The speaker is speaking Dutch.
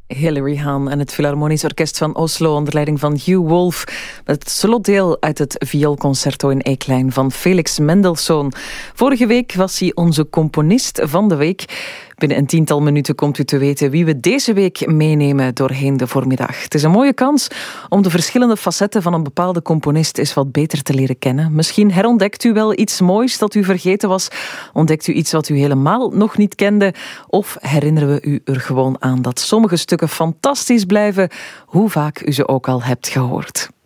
Hilary Hahn en het Philharmonisch Orkest van Oslo onder leiding van Hugh Wolf. Met het slotdeel uit het vioolconcerto in E-klein van Felix Mendelssohn. Vorige week was hij onze componist van de week. Binnen een 10-tal minuten komt u te weten wie we deze week meenemen doorheen de voormiddag. Het is een mooie kans om de verschillende facetten van een bepaalde componist eens wat beter te leren kennen. Misschien herontdekt u wel iets moois dat u vergeten was. Ontdekt u iets wat u helemaal nog niet kende. Of herinneren we u er gewoon aan dat sommige stukken fantastisch blijven, hoe vaak u ze ook al hebt gehoord.